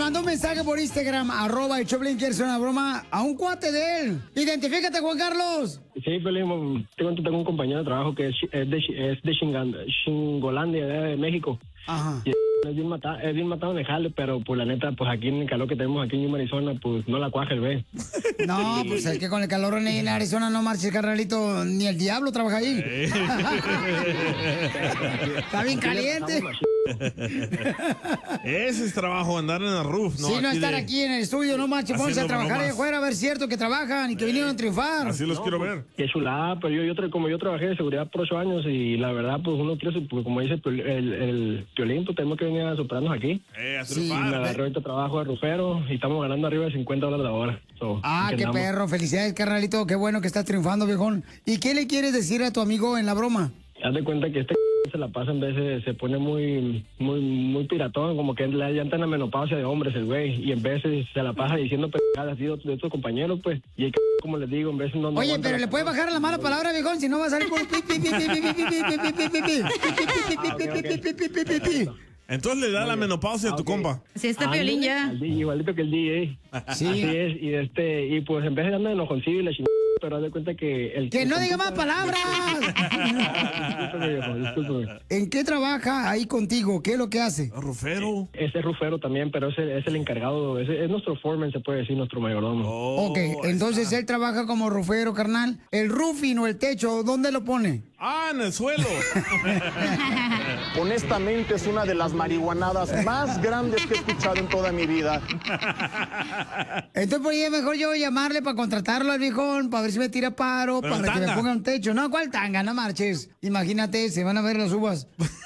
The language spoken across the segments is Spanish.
mandó un mensaje por Instagram, @el Choplin, quiere hacer una broma a un cuate de él. Identifícate, Juan Carlos. Sí, Pelín, tengo un compañero de trabajo que es de Xingolandia, de México. Ajá. Y es bien matado en el jale, pero pues la neta, pues aquí en el calor que tenemos aquí en Arizona, pues no la cuaja el ve. No, pues es que con el calor en Arizona no marches, carnalito, ni el diablo trabaja ahí. Está bien caliente. Ese es trabajo, andar en el roof, ¿no? Sí, no estar aquí en el estudio, no marches, ponse a trabajar ahí afuera, a ver cierto que trabajan y que vinieron a triunfar. Así los quiero ver. Qué chulada, pero como yo trabajé de seguridad por 8 años y la verdad, pues uno quiere, pues, como dice el Piolín, pues tenemos que venir a superarnos aquí. Sí, me agarré ahorita trabajo de rufero y estamos ganando arriba de $50 la hora. Qué perro, felicidades, carnalito, qué bueno que estás triunfando, viejón. ¿Y qué le quieres decir a tu amigo en la broma? Haz de cuenta que se la pasa en veces, se pone muy piratón, como que ya está en la menopausia de hombres el güey, y en veces se la pasa diciendo pendejadas así de otros compañeros, pues, y hay como les digo, en veces no... Oye, pero le puedes bajar la mala palabra, viejón, si no va a salir por... Entonces le da la menopausia a tu compa. Sí, está Piolín ya. Igualito que el DJ. Sí. Así es, y pues en vez de andar enojoncillo y la chingada, pero haz de cuenta que... ¡Que no diga más palabras! Discúlpeme. ¿En qué trabaja ahí contigo? ¿Qué es lo que hace? Rufero. Ese es rufero también, pero es el encargado, es nuestro foreman, se puede decir, nuestro mayordomo. Ok, entonces él trabaja como rufero, carnal. El roofing o el techo, ¿dónde lo pone? En el suelo. Honestamente es una de las marihuanadas más grandes que he escuchado en toda mi vida. Entonces por ahí es mejor yo llamarle para contratarlo al viejón, para ver si me tira paro, pero para que me tanga. ponga un techo. No, ¿cuál tanga? No marches. Imagínate, se van a ver las uvas.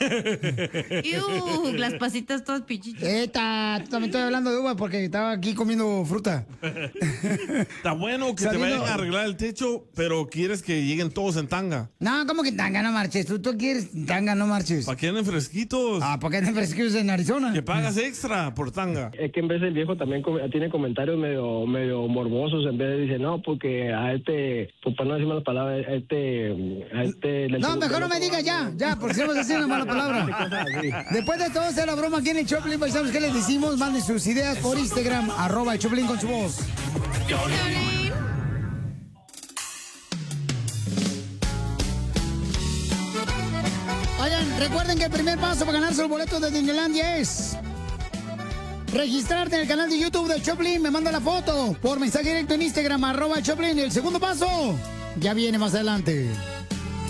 Las pasitas todas pichichas. También estoy hablando de uvas porque estaba aquí comiendo fruta. Está bueno que te vayan a arreglar el techo, pero quieres que lleguen todos en tanga. No, ¿cómo que tanga? No marches. ¿Tú quieres tanga? No marches. ¿Para qué anden fresquitos? ¿Para qué anden fresquitos en Arizona? Que pagas extra por tanga. Es que en vez el viejo también tiene comentarios medio morbosos, en vez de dice, no, porque a pues para no decir malas palabras, No, mejor no me digas ya, porque si no vas a decir una mala palabra. Después de todo hacer la broma aquí en el Choplin, ¿sabes qué les decimos? Manden sus ideas por Instagram, @el Choplin con su voz. Oigan, recuerden que el primer paso para ganarse los boletos de Disneylandia es registrarte en el canal de YouTube de Choplin. Me manda la foto por mensaje directo en Instagram, @el Choplin. Y el segundo paso ya viene más adelante.